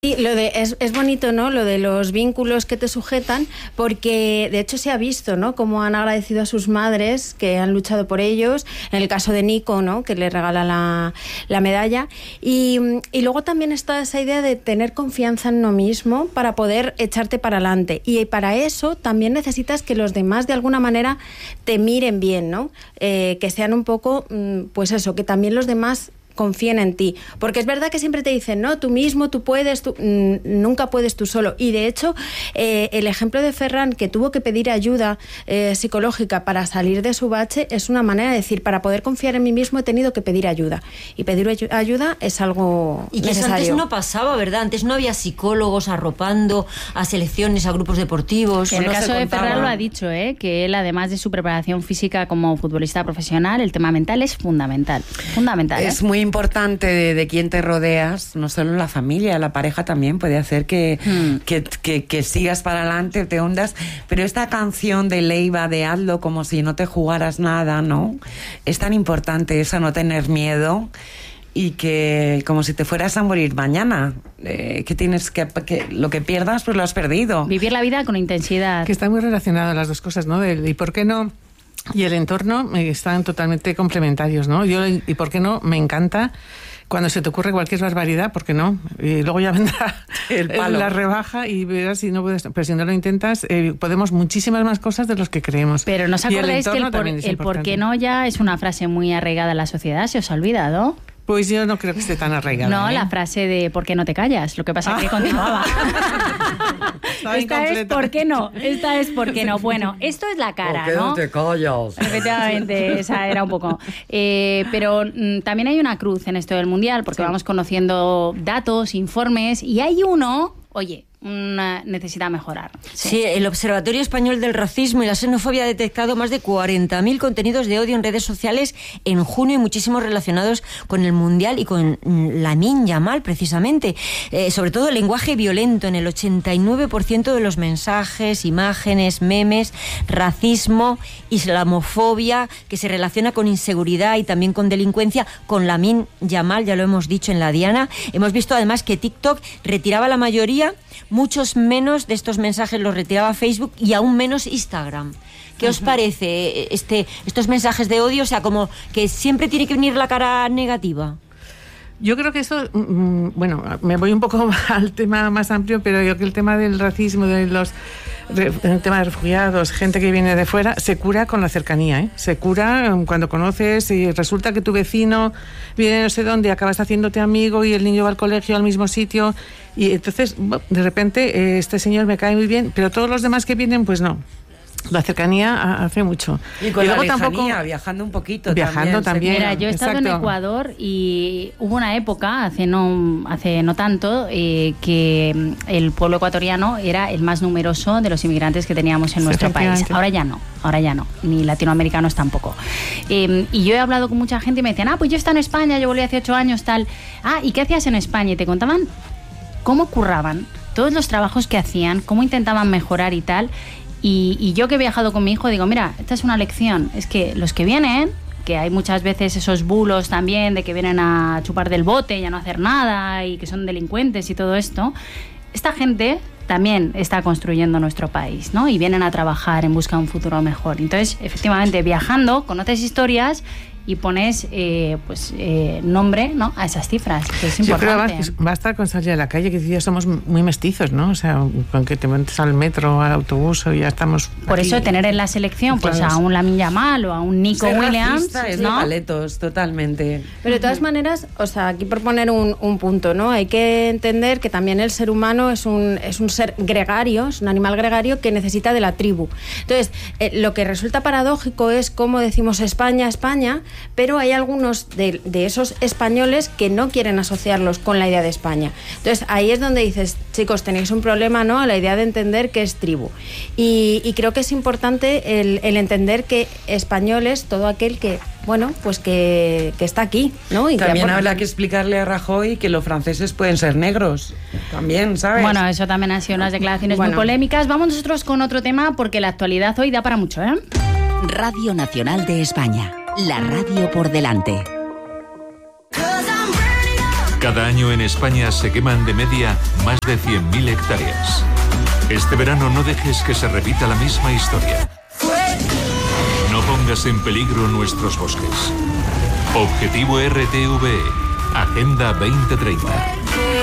Sí, es bonito, ¿no? Lo de los vínculos que te sujetan, porque de hecho se ha visto, ¿no? Cómo han agradecido a sus madres que han luchado por ellos. En el caso de Nico, ¿no? Que le regala la medalla. Y luego también está esa idea de tener confianza en uno mismo para poder echarte para adelante. Y para eso también necesitas que los demás de alguna manera te miren bien, ¿no? Que sean un poco, pues eso, que también los demás confíen en ti, porque es verdad que siempre te dicen, no, tú mismo, tú puedes, nunca puedes tú solo, y de hecho el ejemplo de Ferran, que tuvo que pedir ayuda psicológica para salir de su bache, es una manera de decir, para poder confiar en mí mismo he tenido que pedir ayuda, y pedir ayuda es algo y que necesario. Eso antes no pasaba, ¿verdad? Antes no había psicólogos arropando a selecciones, a grupos deportivos. En el caso de Ferran lo ha dicho, que él, además de su preparación física como futbolista profesional, el tema mental es fundamental. Es muy importante de quién te rodeas, no solo la familia, la pareja también puede hacer que sigas para adelante, te hundas, pero esta canción de Leiva de hazlo como si no te jugaras nada, ¿no? Es tan importante eso, no tener miedo y que como si te fueras a morir mañana, que tienes que lo que pierdas pues lo has perdido. Vivir la vida con intensidad. Que está muy relacionado las dos cosas, ¿no? ¿Y por qué no? Y el entorno están totalmente complementarios, ¿no? ¿Y por qué no? Me encanta cuando se te ocurre cualquier barbaridad, ¿por qué no? Y luego ya vendrá la rebaja y verás si no puedes. Pero si no lo intentas, podemos muchísimas más cosas de los que creemos. Pero ¿no os acordáis que el por qué no ya es una frase muy arraigada en la sociedad? ¿Se os ha olvidado? Pues yo no creo que esté tan arraigada. No, la frase de ¿por qué no te callas? Lo que pasa es que continuaba. Esta es ¿por qué no? Esta es ¿por qué no? Bueno, esto es la cara, ¿por qué no te callas? Efectivamente, esa era un poco. Pero también hay una cruz en esto del Mundial, porque vamos conociendo datos, informes, y hay uno, oye, necesita mejorar. Sí, el Observatorio Español del Racismo y la Xenofobia ha detectado más de 40.000 contenidos de odio en redes sociales en junio y muchísimos relacionados con el Mundial y con Lamine Yamal, precisamente. Sobre todo el lenguaje violento en el 89% de los mensajes, imágenes, memes, racismo, islamofobia, que se relaciona con inseguridad y también con delincuencia, con Lamine Yamal, ya lo hemos dicho en la Diana. Hemos visto además que TikTok retiraba la mayoría. Muchos menos de estos mensajes los retiraba Facebook y aún menos Instagram. ¿Qué os parece estos mensajes de odio? O sea, como que siempre tiene que venir la cara negativa. Yo creo que esto, bueno, me voy un poco al tema más amplio, pero yo creo que el tema del racismo, el tema de refugiados, gente que viene de fuera, se cura con la cercanía, ¿eh? Se cura cuando conoces y resulta que tu vecino viene no sé dónde, acabas haciéndote amigo y el niño va al colegio al mismo sitio y entonces de repente este señor me cae muy bien, pero todos los demás que vienen pues no. La cercanía hace mucho. Y con luego la lejanía, tampoco, viajando un poquito. Viajando también. Mira, yo he estado en Ecuador y hubo una época, hace no tanto, que el pueblo ecuatoriano era el más numeroso de los inmigrantes que teníamos en nuestro país. Ahora ya no, ni latinoamericanos tampoco. Y yo he hablado con mucha gente y me decían, pues yo estaba en España, yo volví hace 8 años, tal. ¿Y qué hacías en España? Y te contaban cómo curraban, todos los trabajos que hacían, cómo intentaban mejorar y tal. Y yo que he viajado con mi hijo digo, mira, esta es una lección, es que los que vienen, que hay muchas veces esos bulos también de que vienen a chupar del bote y a no hacer nada y que son delincuentes y todo esto, esta gente también está construyendo nuestro país, ¿no? Y vienen a trabajar en busca de un futuro mejor. Entonces, efectivamente, viajando, conoces historias y pones nombre, ¿no?, a esas cifras, que es importante. Yo creo que basta con salir a la calle, que ya somos muy mestizos, ¿no? O sea, con que te montes al metro, al autobús, ya estamos. Por aquí. Eso tener en la selección pues a un Lamine Yamal o a un Nico Williams, es ¿no? de paletos, totalmente. Pero de todas maneras, o sea, aquí por poner un punto, ¿no? Hay que entender que también el ser humano es un ser gregario, es un animal gregario que necesita de la tribu. Entonces, lo que resulta paradójico es cómo decimos España, España, pero hay algunos de esos españoles que no quieren asociarlos con la idea de España. Entonces ahí es donde dices, chicos, tenéis un problema, ¿no?, a la idea de entender qué es tribu. Y creo que es importante el entender que español es todo aquel que, bueno, pues que está aquí, ¿no? Y también habrá que explicarle a Rajoy que los franceses pueden ser negros, también, ¿sabes? Bueno, eso también han sido unas declaraciones muy polémicas. Vamos nosotros con otro tema porque la actualidad hoy da para mucho, ¿eh? Radio Nacional de España. La radio por delante. Cada año en España se queman de media más de 100.000 hectáreas. Este verano no dejes que se repita la misma historia. No pongas en peligro nuestros bosques. Objetivo RTVE, Agenda 2030.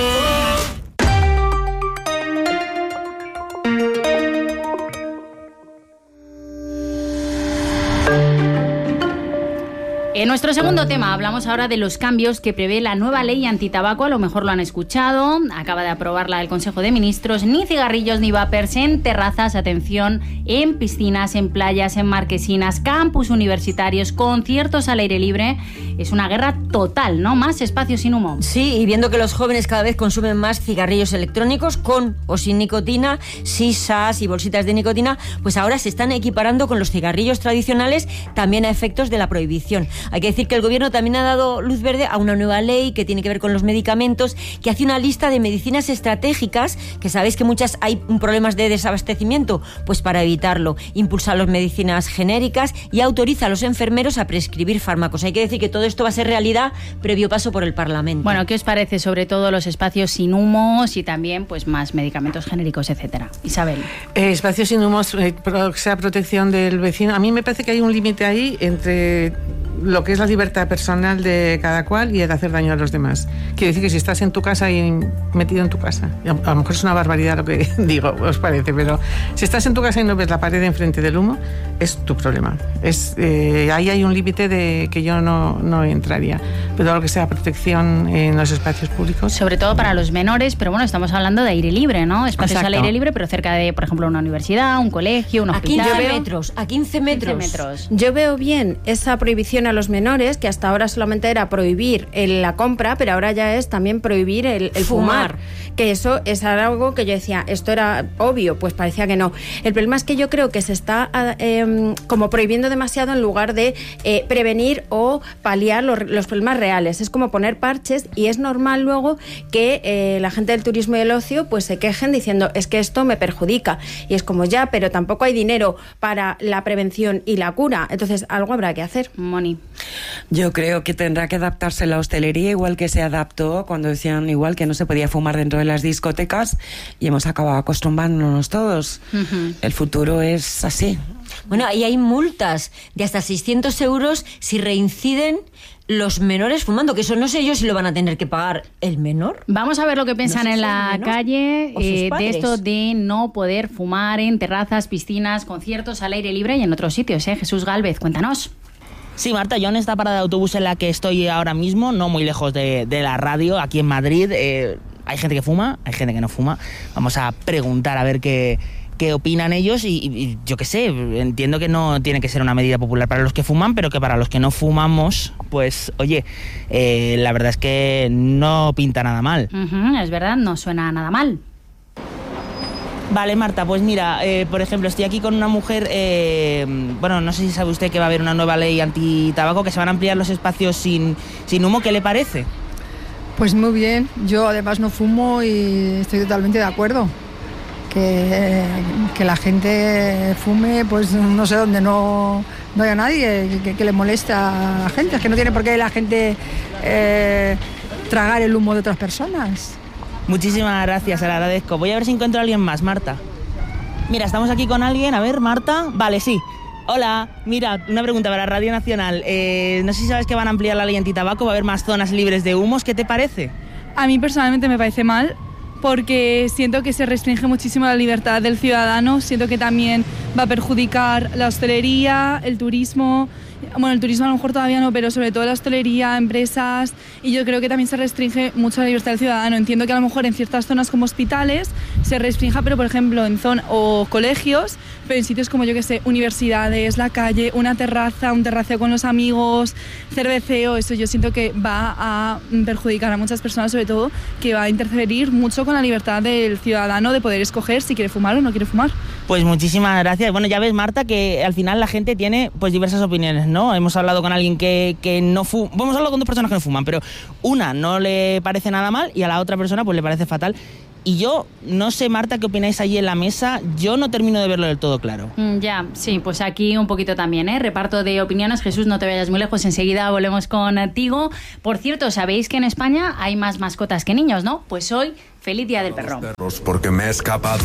En nuestro segundo tema hablamos ahora de los cambios que prevé la nueva ley antitabaco. A lo mejor lo han escuchado. Acaba de aprobarla el Consejo de Ministros. Ni cigarrillos ni vapers en terrazas, atención, en piscinas, en playas, en marquesinas, campus universitarios, conciertos al aire libre. Es una guerra total, ¿no? Más espacios sin humo. Sí, y viendo que los jóvenes cada vez consumen más cigarrillos electrónicos con o sin nicotina, sisas y bolsitas de nicotina, pues ahora se están equiparando con los cigarrillos tradicionales también a efectos de la prohibición. Hay que decir que el gobierno también ha dado luz verde a una nueva ley que tiene que ver con los medicamentos, que hace una lista de medicinas estratégicas, que sabéis que muchas hay problemas de desabastecimiento, pues para evitarlo, impulsa las medicinas genéricas y autoriza a los enfermeros a prescribir fármacos. Hay que decir que todo esto va a ser realidad previo paso por el Parlamento. Bueno, ¿qué os parece sobre todo los espacios sin humos y también pues más medicamentos genéricos, etcétera? Isabel. Espacios sin humos, sea protección del vecino. A mí me parece que hay un límite ahí entre lo que es la libertad personal de cada cual y el hacer daño a los demás. Quiere decir que si estás en tu casa y metido en tu casa, a lo mejor es una barbaridad lo que digo, os parece, pero si estás en tu casa y no ves la pared enfrente del humo, es tu problema. Ahí hay un límite de que yo no entraría. Pero lo que sea protección en los espacios públicos. Sobre todo para los menores, pero bueno, estamos hablando de aire libre, ¿no? Espacios al aire libre, pero cerca de, por ejemplo, una universidad, un colegio, un hospital. A 15 metros. Yo veo bien esa prohibición a los menores, que hasta ahora solamente era prohibir la compra, pero ahora ya es también prohibir el fumar. Que eso es algo que yo decía, esto era obvio, pues parecía que no. El problema es que yo creo que se está como prohibiendo demasiado en lugar de prevenir o paliar los problemas reales. Es como poner parches y es normal luego que la gente del turismo y del ocio pues se quejen diciendo, es que esto me perjudica. Y es como ya, pero tampoco hay dinero para la prevención y la cura. Entonces algo habrá que hacer. Moni. Yo creo que tendrá que adaptarse la hostelería igual que se adaptó cuando decían igual que no se podía fumar dentro de las discotecas y hemos acabado acostumbrándonos todos. Uh-huh. El futuro es así. Bueno, ahí hay multas de hasta 600 euros si reinciden los menores fumando, que eso no sé yo si lo van a tener que pagar el menor. Vamos a ver lo que piensan en la calle de esto de no poder fumar en terrazas, piscinas, conciertos al aire libre y en otros sitios. Jesús Gálvez, cuéntanos. Sí, Marta, yo en esta parada de autobús en la que estoy ahora mismo, no muy lejos de la radio, aquí en Madrid, hay gente que fuma, hay gente que no fuma. Vamos a preguntar a ver qué opinan ellos y yo qué sé, entiendo que no tiene que ser una medida popular para los que fuman, pero que para los que no fumamos, pues oye, la verdad es que no pinta nada mal. Es verdad, no suena nada mal. Vale, Marta, pues mira, por ejemplo, estoy aquí con una mujer, bueno, no sé si sabe usted que va a haber una nueva ley antitabaco, que se van a ampliar los espacios sin humo, ¿qué le parece? Pues muy bien, yo además no fumo y estoy totalmente de acuerdo. Que la gente fume, pues no sé dónde no haya nadie que le moleste a la gente, es que no tiene por qué la gente tragar el humo de otras personas. Muchísimas gracias, se lo agradezco. Voy a ver si encuentro a alguien más, Marta. Mira, estamos aquí con alguien, a ver, Marta. Vale, sí. Hola, mira, una pregunta para Radio Nacional. No sé si sabes que van a ampliar la ley antitabaco, va a haber más zonas libres de humos, ¿qué te parece? A mí personalmente me parece mal, porque siento que se restringe muchísimo la libertad del ciudadano, siento que también va a perjudicar la hostelería, el turismo. Bueno, el turismo a lo mejor todavía no, pero sobre todo la hostelería, empresas, y yo creo que también se restringe mucho la libertad del ciudadano. Entiendo que a lo mejor en ciertas zonas como hospitales se restrinja, pero por ejemplo en zonas o colegios, pero en sitios como yo que sé, universidades, la calle, una terraza, un terraceo con los amigos, cerveceo, eso yo siento que va a perjudicar a muchas personas, sobre todo que va a interferir mucho con la libertad del ciudadano de poder escoger si quiere fumar o no quiere fumar. Pues muchísimas gracias. Bueno, ya ves, Marta, que al final la gente tiene pues diversas opiniones, ¿no? Hemos hablado con alguien que no fuma, hemos hablado con dos personas que no fuman, pero una no le parece nada mal y a la otra persona pues le parece fatal Y yo no sé, Marta, qué opináis allí en la mesa. Yo no termino de verlo del todo claro. Ya, sí, pues aquí un poquito también, ¿eh? Reparto de opiniones. Jesús, no te vayas muy lejos, enseguida volvemos contigo. Por cierto, ¿sabéis que en España hay más mascotas que niños, no? Pues hoy, feliz Día del Perro. Porque me he escapado.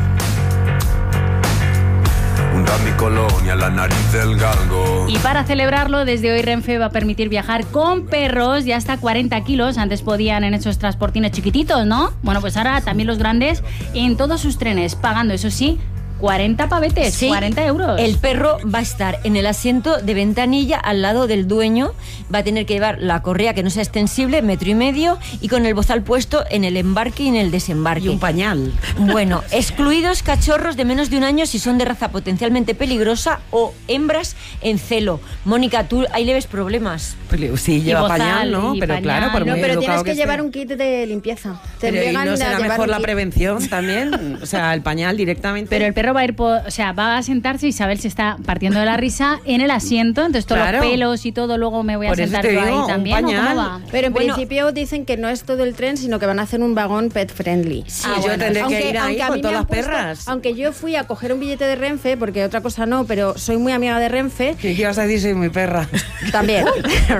Hunda mi colonia, la nariz del galgo. Y para celebrarlo, desde hoy Renfe va a permitir viajar con perros de hasta 40 kilos. Antes podían en esos transportines chiquititos, ¿no? Bueno, pues ahora también los grandes en todos sus trenes, pagando, eso sí, 40 pavetes, sí, 40 euros. El perro va a estar en el asiento de ventanilla al lado del dueño, va a tener que llevar la correa que no sea extensible, 1,5 metros, y con el bozal puesto en el embarque y en el desembarque. Y un pañal. Bueno, excluidos cachorros de menos de 1 año si son de raza potencialmente peligrosa o hembras en celo. Mónica, tú ahí le ves problemas. Sí, lleva bozal, pañal, ¿no? Pero pañal. Claro, por no, muy pero tienes que esté. llevar un kit de limpieza. Te pero obligan ¿no será mejor la kit? prevención también? O sea, el pañal directamente. Pero el perro va a ir va a sentarse, Isabel se está partiendo de la risa en el asiento, entonces todos los pelos y todo, luego me voy a sentar yo ahí también. ¿Cómo va? Pero en principio dicen que no es todo el tren, sino que van a hacer un vagón pet friendly. Sí, yo tendré que ir ahí con todas las perras. Aunque yo fui a coger un billete de Renfe, porque otra cosa no, pero soy muy amiga de Renfe. ¿Qué ibas a decir? Soy muy perra. También.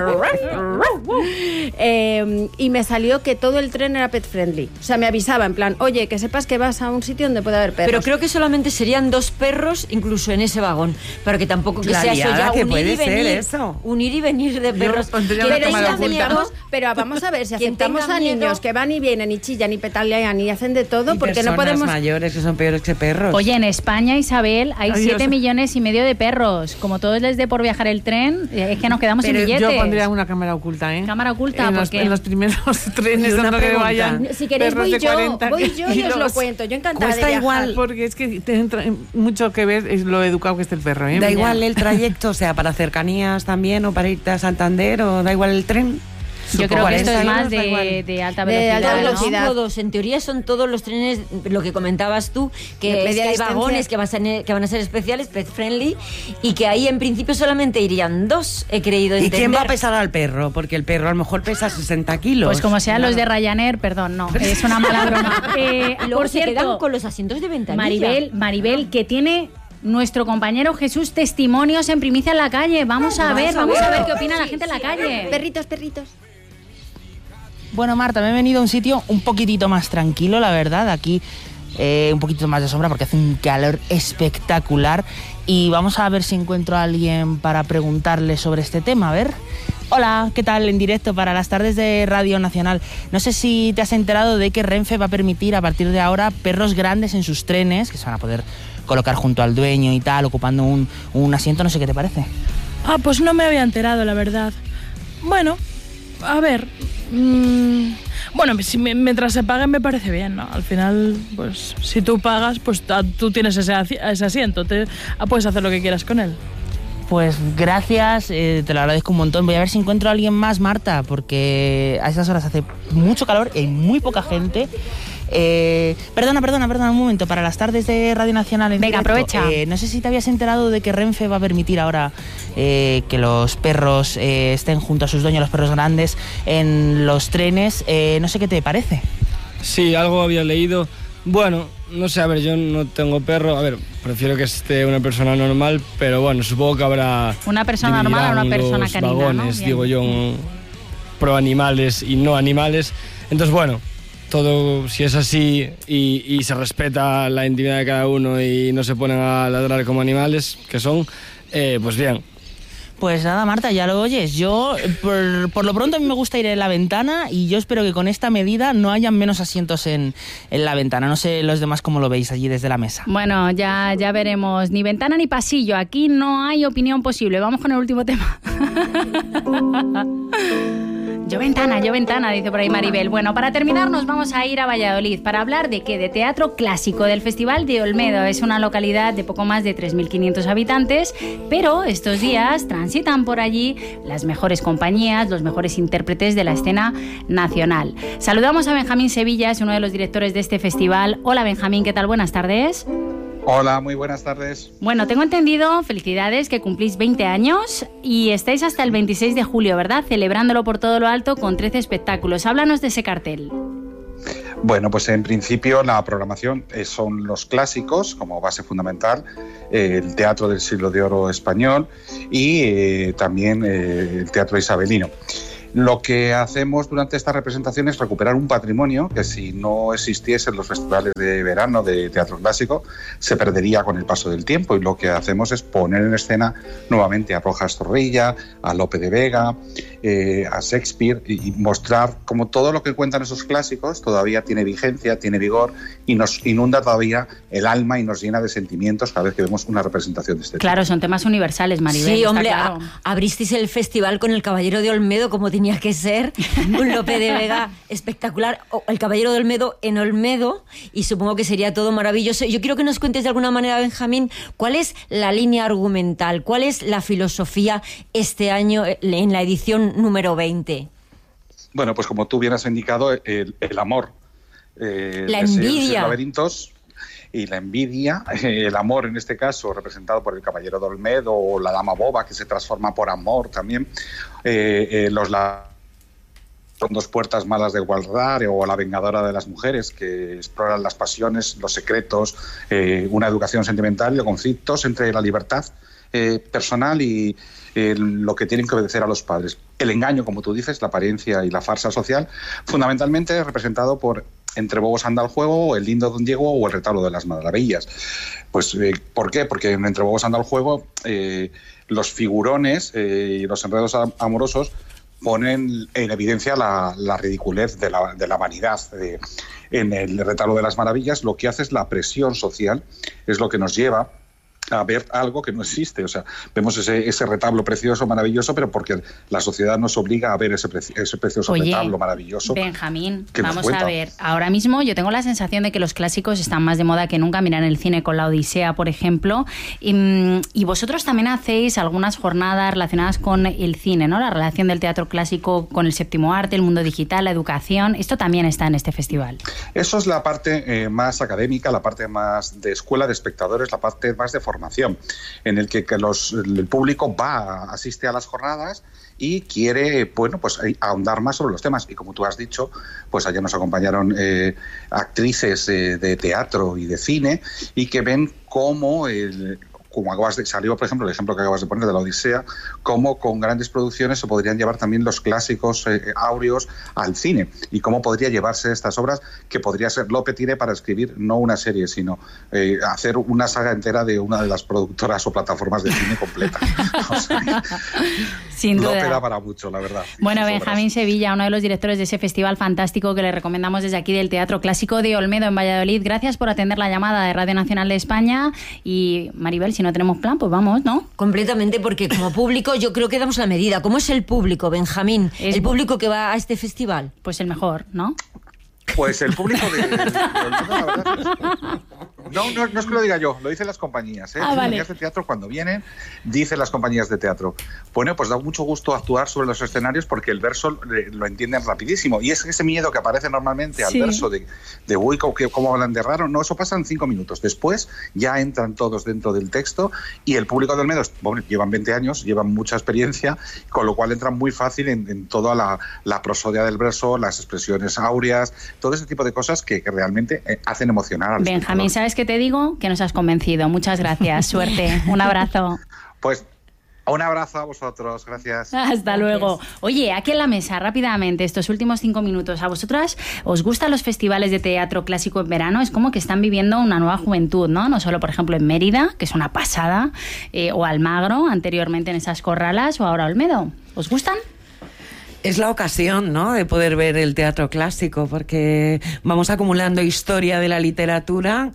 Y me salió que todo el tren era pet friendly. O sea, me avisaba en plan, oye, que sepas que vas a un sitio donde puede haber perros. Pero creo que solamente serían 2 perros incluso en ese vagón, pero que tampoco que sea eso ya un ir y venir, un ir y venir de perros. Pero vamos a ver, si aceptamos a niños que van y vienen y chillan y petalean y hacen de todo, y porque no podemos... mayores que son peores que perros. Oye, en España, Isabel, hay 7,5 millones de perros. Como todos les dé por viajar el tren, es que nos quedamos sin billetes. Yo pondría una cámara oculta, ¿eh? Cámara oculta, en los primeros trenes donde que vayan. Si queréis voy yo y os lo cuento. Yo encantada de viajar. Igual, porque es que tiene mucho que ver es lo educado que esté el perro, ¿eh? Da igual el trayecto, o sea, para cercanías también, o para irte a Santander, o da igual el tren. Yo creo que esto es más de alta velocidad. ¿no? Todos, en teoría son todos los trenes, lo que comentabas tú, que hay vagones que van a ser especiales, pet friendly, y que ahí en principio solamente irían 2, he creído entender. ¿Y quién va a pesar al perro? Porque el perro a lo mejor pesa 60 kilos. Pues como sean los de Ryanair, perdón, no, es una mala broma. Luego se quedan con los asientos de ventanilla. Maribel, que tiene... Nuestro compañero Jesús testimonios en primicia en la calle. Vamos a ver qué opina la gente en la calle. Perritos. Bueno, Marta, me he venido a un sitio un poquitito más tranquilo, la verdad. Aquí un poquito más de sombra porque hace un calor espectacular. Y vamos a ver si encuentro a alguien para preguntarle sobre este tema. A ver. Hola, ¿qué tal? En directo para las tardes de Radio Nacional. No sé si te has enterado de que Renfe va a permitir a partir de ahora perros grandes en sus trenes, que se van a poder colocar junto al dueño y tal, ocupando un asiento. No sé qué te parece. Pues no me había enterado, la verdad. Bueno, a ver... Bueno, mientras se paguen me parece bien, ¿no? Al final, pues si tú pagas, pues tú tienes ese asiento, puedes hacer lo que quieras con él. Pues gracias, te lo agradezco un montón. Voy a ver si encuentro a alguien más, Marta, porque a estas horas hace mucho calor y hay muy poca gente. Perdona un momento, para las tardes de Radio Nacional en Venga, directo, aprovecha. No sé si te habías enterado de que Renfe va a permitir ahora que los perros estén junto a sus dueños, los perros grandes, en los trenes. No sé qué te parece. Sí, algo había leído. Bueno, no sé, a ver, yo no tengo perro. A ver, prefiero que esté una persona normal, pero bueno, supongo que habrá... Una persona normal o una persona canina, vagones, ¿no? digo yo, pro animales y no animales. Entonces, bueno, todo, si es así y se respeta la intimidad de cada uno y no se ponen a ladrar como animales, que son, pues bien. Pues nada, Marta, ya lo oyes. Yo, por lo pronto, a mí me gusta ir en la ventana y yo espero que con esta medida no hayan menos asientos en la ventana. No sé los demás cómo lo veis allí desde la mesa. Bueno, ya veremos. Ni ventana ni pasillo. Aquí no hay opinión posible. Vamos con el último tema. Yo ventana, dice por ahí Maribel. Bueno, para terminar nos vamos a ir a Valladolid para hablar de qué, de teatro clásico, del Festival de Olmedo. Es una localidad de poco más de 3.500 habitantes, pero estos días transitan por allí las mejores compañías, los mejores intérpretes de la escena nacional. Saludamos a Benjamín Sevilla, es uno de los directores de este festival. Hola Benjamín, ¿qué tal? Buenas tardes. Hola, muy buenas tardes. Bueno, tengo entendido, felicidades, que cumplís 20 años y estáis hasta el 26 de julio, ¿verdad? Celebrándolo por todo lo alto con 13 espectáculos. Háblanos de ese cartel. Bueno, pues en principio la programación son los clásicos como base fundamental, el teatro del siglo de oro español y también el teatro isabelino. Lo que hacemos durante esta representación es recuperar un patrimonio que, si no existiesen los festivales de verano de teatro clásico, se perdería con el paso del tiempo, y lo que hacemos es poner en escena nuevamente a Rojas Zorrilla, a Lope de Vega, a Shakespeare, y mostrar cómo todo lo que cuentan esos clásicos todavía tiene vigencia, tiene vigor, y nos inunda todavía el alma y nos llena de sentimientos cada vez que vemos una representación de este tipo. Claro, son temas universales, Maribel. Sí, hombre, claro. Abristeis el festival con El Caballero de Olmedo, como tenía que ser, un Lope de Vega espectacular, El Caballero de Olmedo en Olmedo, y supongo que sería todo maravilloso. Yo quiero que nos cuentes de alguna manera, Benjamín, cuál es la línea argumental, cuál es la filosofía este año en la edición número 20. Bueno, pues como tú bien has indicado, el amor. La envidia. Laberintos y la envidia, el amor en este caso representado por el Caballero de Olmedo, o la Dama Boba, que se transforma por amor también, son Dos puertas malas de Gualdar, o La vengadora de las mujeres, que exploran las pasiones, los secretos, una educación sentimental y los conflictos entre la libertad personal y lo que tienen que obedecer a los padres. El engaño, como tú dices, la apariencia y la farsa social, fundamentalmente representado por Entre bobos anda el juego, El lindo don Diego o El retablo de las maravillas. Pues, ¿por qué? Porque en Entre bobos anda el juego los figurones y los enredos amorosos ponen en evidencia la ridiculez de la vanidad. En El retablo de las maravillas lo que hace es la presión social, es lo que nos lleva a ver algo que no existe. O sea, vemos ese retablo precioso, maravilloso, pero porque la sociedad nos obliga a ver ese precioso retablo maravilloso. Benjamín, vamos a ver. Ahora mismo yo tengo la sensación de que los clásicos están más de moda que nunca. Mira, en el cine con La Odisea, por ejemplo. Y vosotros también hacéis algunas jornadas relacionadas con el cine, ¿no? La relación del teatro clásico con el séptimo arte, el mundo digital, la educación. Esto también está en este festival. Eso es la parte más académica, la parte más de escuela de espectadores, la parte más de formación, en el que el público asiste a las jornadas y quiere, bueno, pues ahondar más sobre los temas. Y como tú has dicho, pues allá nos acompañaron actrices de teatro y de cine, y que ven cómo salió, por ejemplo, el ejemplo que acabas de poner de La Odisea, cómo con grandes producciones se podrían llevar también los clásicos áureos al cine, y cómo podría llevarse estas obras, que podría ser Lope tiene para escribir no una serie, sino hacer una saga entera de una de las productoras o plataformas de cine completa. O sea, sin duda. Lope da para mucho, la verdad. Bueno, Benjamín Sevilla, uno de los directores de ese festival fantástico que le recomendamos desde aquí, del Teatro Clásico de Olmedo en Valladolid. Gracias por atender la llamada de Radio Nacional de España. Y Maribel, si no tenemos plan, pues vamos, ¿no? Completamente, porque como público yo creo que damos la medida. ¿Cómo es el público, Benjamín? El público que va a este festival. Pues el mejor, ¿no? Pues el público de Olmedo, la verdad, no es que lo diga yo, lo dicen las compañías. Las compañías de teatro, cuando vienen, dicen las compañías de teatro, bueno, pues da mucho gusto actuar sobre los escenarios, porque el verso lo entienden rapidísimo, y es ese miedo que aparece normalmente al verso de uy, cómo hablan de raro, no, eso pasa en 5 minutos. Después ya entran todos dentro del texto, y el público de Olmedo, bueno, llevan 20 años, llevan mucha experiencia, con lo cual entran muy fácil en toda la prosodia del verso, las expresiones áureas, todo ese tipo de cosas que realmente hacen emocionar al Benjamín, espectador. ¿sabes qué te digo? Que nos has convencido. Muchas gracias. Suerte. Un abrazo. Pues un abrazo a vosotros. Gracias. Hasta luego. Oye, aquí en la mesa, rápidamente, estos últimos 5 minutos. ¿A vosotras os gustan los festivales de teatro clásico en verano? Es como que están viviendo una nueva juventud, ¿no? No solo, por ejemplo, en Mérida, que es una pasada, o Almagro, anteriormente en esas corralas, o ahora Olmedo. ¿Os gustan? Es la ocasión, ¿no?, de poder ver el teatro clásico, porque vamos acumulando historia de la literatura,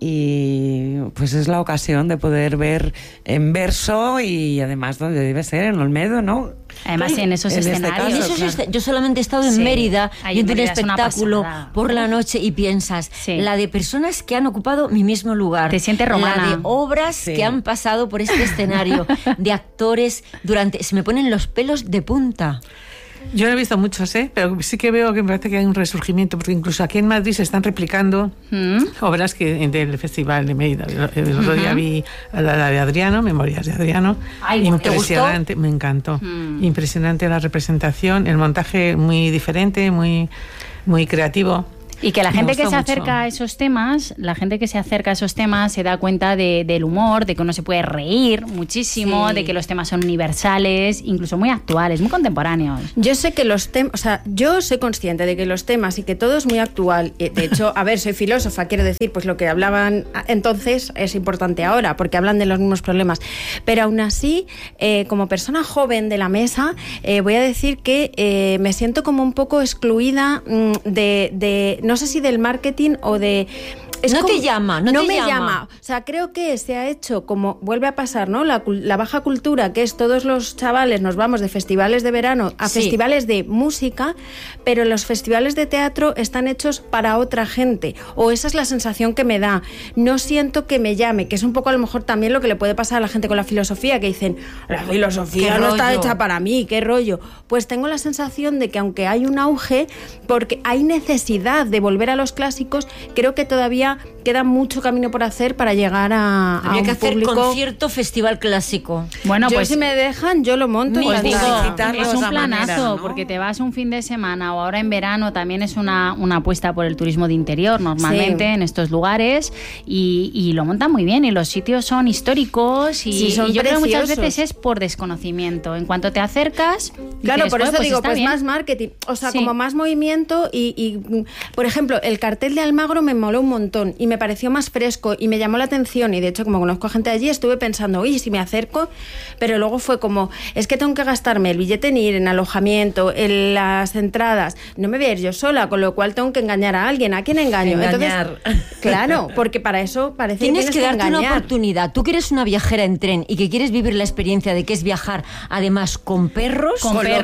y pues es la ocasión de poder ver en verso, y además donde debe ser, en Olmedo, ¿no? Además en esos escenarios. Yo solamente he estado en Mérida viendo un espectáculo por la noche, y piensas, la de personas que han ocupado mi mismo lugar. Te sientes romana. La de obras que han pasado por este escenario, de actores se me ponen los pelos de punta. Yo no he visto muchos, pero sí que veo que me parece que hay un resurgimiento, porque incluso aquí en Madrid se están replicando obras del Festival de Mérida. El otro día vi la de Adriano, Memorias de Adriano. Ay, impresionante, me encantó. Impresionante la representación, el montaje muy diferente, muy, muy creativo. Y que la gente que se acerca a esos temas, se da cuenta del humor, de que uno se puede reír muchísimo, de que los temas son universales, incluso muy actuales, muy contemporáneos. Yo sé que los temas, yo soy consciente de que los temas y que todo es muy actual. De hecho, a ver, soy filósofa, quiero decir, pues lo que hablaban entonces es importante ahora, porque hablan de los mismos problemas. Pero aún así, como persona joven de la mesa, voy a decir que me siento como un poco excluida de no sé si del marketing o de... No te llama. O sea, creo que se ha hecho como vuelve a pasar, ¿no? La baja cultura, que es todos los chavales nos vamos de festivales de verano a festivales de música, pero los festivales de teatro están hechos para otra gente, o esa es la sensación que me da. No siento que me llame, que es un poco a lo mejor también lo que le puede pasar a la gente con la filosofía, que dicen, la filosofía no está hecha para mí, qué rollo. Pues tengo la sensación de que aunque hay un auge, porque hay necesidad de volver a los clásicos, creo que todavía queda mucho camino por hacer para llegar a Habría un que hacer público. concierto festival clásico. Bueno, yo pues si me dejan, yo lo monto. Pues digo, es un planazo, manera, ¿no? porque te vas un fin de semana o ahora en verano también es una apuesta por el turismo de interior normalmente en estos lugares y lo montan muy bien y los sitios son históricos y yo creo que muchas veces es por desconocimiento. En cuanto te acercas... Claro, dices, por eso pues digo, está pues bien. más marketing, o sea, como más movimiento y, por ejemplo, el cartel de Almagro me moló un montón y me pareció más fresco y me llamó la atención y de hecho como conozco a gente allí estuve pensando, uy, si me acerco, pero luego fue como, es que tengo que gastarme el billete en ir, en alojamiento, en las entradas, no me voy a ir yo sola, con lo cual tengo que engañar a alguien. ¿A quién engaño? Engañar. Entonces, claro, porque para eso parece Tienes que que darte engañar. una oportunidad. Tú que eres una viajera en tren y que quieres vivir la experiencia de que es viajar además con perros,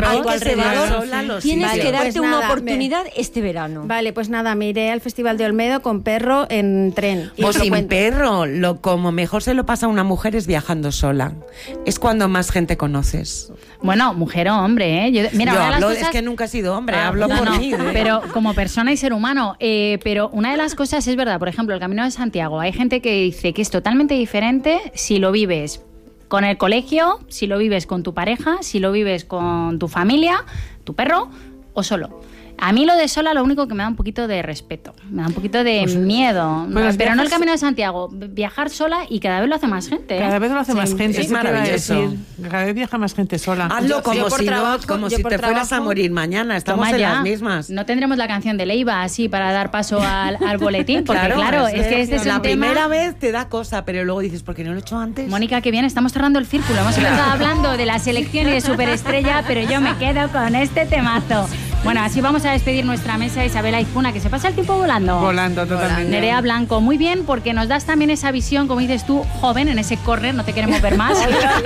tienes que darte pues una nada, oportunidad este verano. Vale, pues nada, me iré al Festival de Olmedo con perro en tren. Y O os lo sin cuento. perro, como mejor se lo pasa a una mujer es viajando sola. Es cuando más gente conoces. Bueno, mujer o hombre, ¿eh? Mira, Yo una de las hablo, cosas... es que nunca he sido hombre, Ah, hablo no, por no, mí. pero como persona y ser humano. Pero una de las cosas es verdad, por ejemplo, el Camino de Santiago. Hay gente que dice que es totalmente diferente si lo vives con el colegio, si lo vives con tu pareja, si lo vives con tu familia, tu perro o solo. A mí lo de sola lo único que me da un poquito de respeto, me da un poquito de miedo, pero no el Camino de Santiago, viajar sola y cada vez lo hace más gente. Cada vez lo hace más gente, es maravilloso. Cada vez viaja más gente sola. Hazlo como si te fueras a morir mañana, estamos Toma en ya. las mismas. No tendremos la canción de Leiva así para dar paso al boletín, porque claro, es que este es la un tema... primera vez te da cosa, pero luego dices, ¿por qué no lo he hecho antes? Mónica, que bien, estamos cerrando el círculo. Hemos empezado hablando de la selección y de Superestrella, pero yo me quedo con este temazo. Bueno, así vamos a despedir nuestra mesa. Isabel Aizpuna, que se pasa el tiempo volando. Volando totalmente. Nerea Blanco, muy bien, porque nos das también esa visión, como dices tú, joven, en ese correr, no te queremos ver más,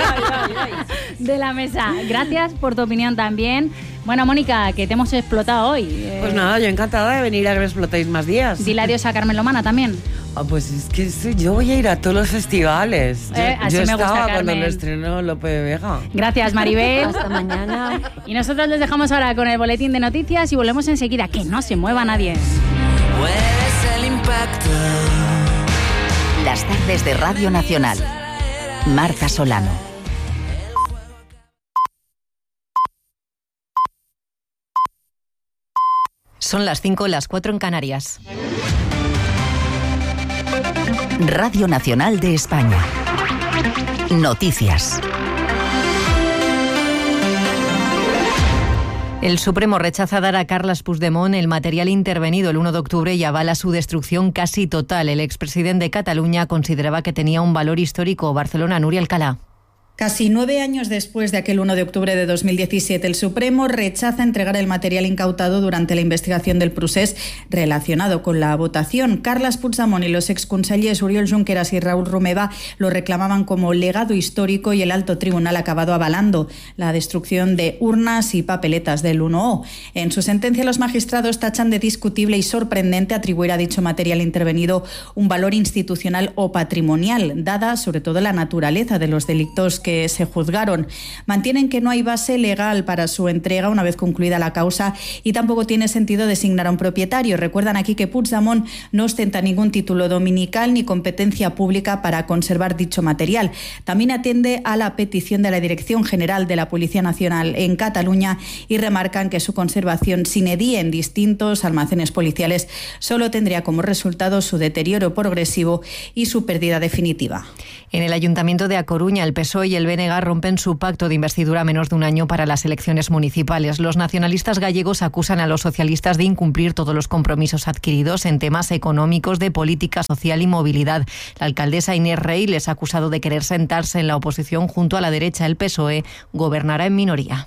de la mesa. Gracias por tu opinión también. Bueno, Mónica, que te hemos explotado hoy. Pues nada, yo encantada de venir a que me explotéis más días. Dile adiós a Carmen Lomana también. Pues es que yo voy a ir a todos los festivales. Así yo me gusta, estaba cuando Carmen. lo estrenó Lope de Vega. Gracias, Maribel. Hasta mañana. Y nosotros les dejamos ahora con el boletín de noticias y volvemos enseguida. Que no se mueva nadie. El impacto. Las tardes de Radio Nacional. Marta Solano. Son las 5, las 4 en Canarias. Radio Nacional de España. Noticias. El Supremo rechaza dar a Carles Puigdemont el material intervenido el 1 de octubre y avala su destrucción casi total. El expresidente de Cataluña consideraba que tenía un valor histórico. Barcelona, Núria Alcalá. Casi 9 años después de aquel 1 de octubre de 2017, el Supremo rechaza entregar el material incautado durante la investigación del procés relacionado con la votación. Carles Puigdemont y los exconsellers Oriol Junqueras y Raúl Romeva lo reclamaban como legado histórico y el alto tribunal ha acabado avalando la destrucción de urnas y papeletas del 1O. En su sentencia, los magistrados tachan de discutible y sorprendente atribuir a dicho material intervenido un valor institucional o patrimonial, dada sobre todo la naturaleza de los delitos que se juzgaron. Mantienen que no hay base legal para su entrega una vez concluida la causa y tampoco tiene sentido designar a un propietario. Recuerdan aquí que Puigdemont no ostenta ningún título dominical ni competencia pública para conservar dicho material. También atiende a la petición de la Dirección General de la Policía Nacional en Cataluña y remarcan que su conservación sine die en distintos almacenes policiales solo tendría como resultado su deterioro progresivo y su pérdida definitiva. En el Ayuntamiento de A Coruña, el PSOE y el BNG rompen su pacto de investidura a menos de un año para las elecciones municipales. Los nacionalistas gallegos acusan a los socialistas de incumplir todos los compromisos adquiridos en temas económicos, de política social y movilidad. La alcaldesa Inés Rey les ha acusado de querer sentarse en la oposición junto a la derecha. El PSOE gobernará en minoría.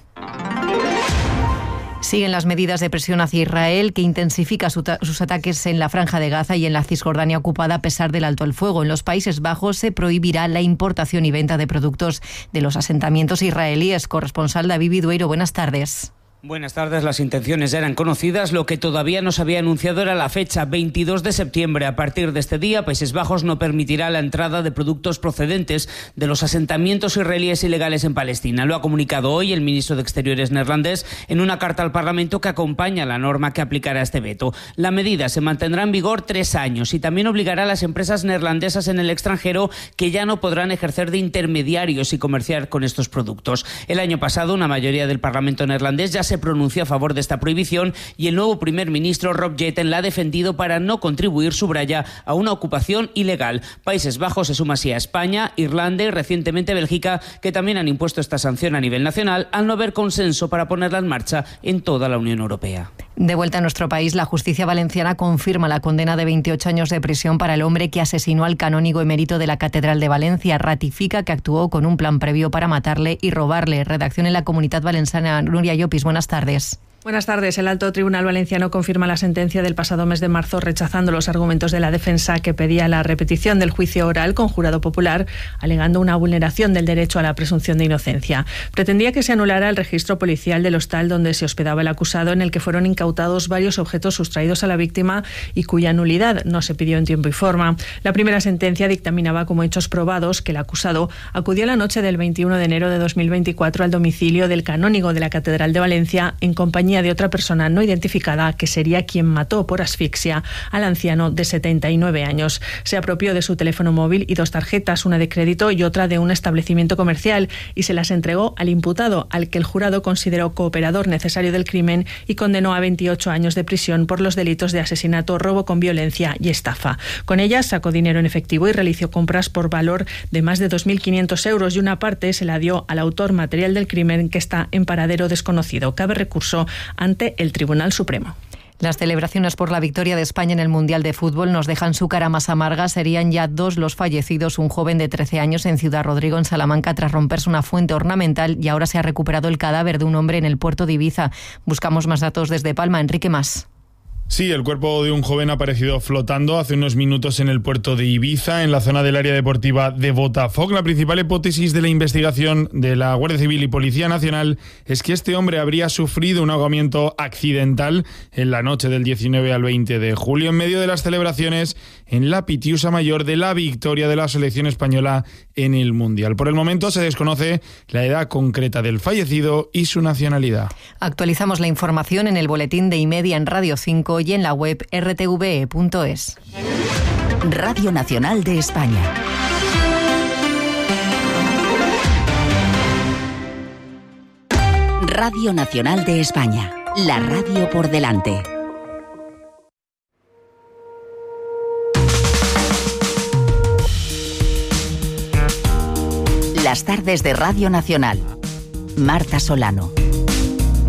Siguen las medidas de presión hacia Israel, que intensifica sus ataques en la Franja de Gaza y en la Cisjordania ocupada a pesar del alto el fuego. En los Países Bajos se prohibirá la importación y venta de productos de los asentamientos israelíes. Corresponsal David Vidueiro, buenas tardes. Buenas tardes. Las intenciones eran conocidas. Lo que todavía no se había anunciado era la fecha, 22 de septiembre. A partir de este día, Países Bajos no permitirá la entrada de productos procedentes de los asentamientos israelíes ilegales en Palestina. Lo ha comunicado hoy el ministro de Exteriores neerlandés en una carta al Parlamento que acompaña la norma que aplicará este veto. La medida se mantendrá en vigor 3 años y también obligará a las empresas neerlandesas en el extranjero que ya no podrán ejercer de intermediarios y comerciar con estos productos. El año pasado, una mayoría del Parlamento neerlandés ya se pronunció a favor de esta prohibición y el nuevo primer ministro Rob Jetten la ha defendido para no contribuir, subraya, a una ocupación ilegal. Países Bajos se suma así a España, Irlanda y recientemente Bélgica, que también han impuesto esta sanción a nivel nacional al no haber consenso para ponerla en marcha en toda la Unión Europea. De vuelta a nuestro país, la justicia valenciana confirma la condena de 28 años de prisión para el hombre que asesinó al canónigo emérito de la Catedral de Valencia. Ratifica que actuó con un plan previo para matarle y robarle. Redacción en la Comunitat Valenciana. Nuria Llopis, buenas tardes. Buenas tardes. El Alto Tribunal Valenciano confirma la sentencia del pasado mes de marzo, rechazando los argumentos de la defensa que pedía la repetición del juicio oral con jurado popular, alegando una vulneración del derecho a la presunción de inocencia. Pretendía que se anulara el registro policial del hostal donde se hospedaba el acusado, en el que fueron incautados varios objetos sustraídos a la víctima y cuya nulidad no se pidió en tiempo y forma. La primera sentencia dictaminaba como hechos probados que el acusado acudió la noche del 21 de enero de 2024 al domicilio del canónigo de la Catedral de Valencia en compañía de otra persona no identificada que sería quien mató por asfixia al anciano de 79 años. Se apropió de su teléfono móvil y 2 tarjetas, una de crédito y otra de un establecimiento comercial, y se las entregó al imputado, al que el jurado consideró cooperador necesario del crimen y condenó a 28 años de prisión por los delitos de asesinato, robo con violencia y estafa. Con ellas sacó dinero en efectivo y realizó compras por valor de más de 2.500 euros y una parte se la dio al autor material del crimen, que está en paradero desconocido. Cabe recurso ante el Tribunal Supremo. Las celebraciones por la victoria de España en el Mundial de Fútbol nos dejan su cara más amarga. Serían ya 2 los fallecidos, un joven de 13 años en Ciudad Rodrigo, en Salamanca, tras romperse una fuente ornamental, y ahora se ha recuperado el cadáver de un hombre en el puerto de Ibiza. Buscamos más datos desde Palma. Enrique Mas. Sí, el cuerpo de un joven ha aparecido flotando hace unos minutos en el puerto de Ibiza, en la zona del área deportiva de Botafoc. La principal hipótesis de la investigación de la Guardia Civil y Policía Nacional es que este hombre habría sufrido un ahogamiento accidental en la noche del 19 al 20 de julio, en medio de las celebraciones en la Pitiusa Mayor de la victoria de la selección española en el Mundial. Por el momento se desconoce la edad concreta del fallecido y su nacionalidad. Actualizamos la información en el boletín de Y-Media en Radio 5 y en la web rtve.es. Radio Nacional de España. Radio Nacional de España. La radio por delante. Las tardes de Radio Nacional. Marta Solano.